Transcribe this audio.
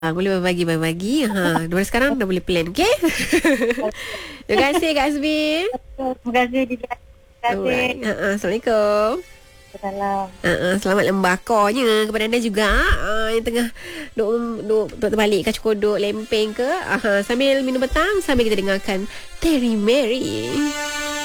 Boleh berbagi. Daripada sekarang dah boleh plan, okey? Terima kasih Kak Azmi. Terima kasih Dija. Terima kasih. Alright. Assalamualaikum. Salam. Selamat lembakarnya kepada anda juga yang tengah duk terbalik kacau kodok lempeng ke, sambil minum petang, sambil kita dengarkan Terry Mary.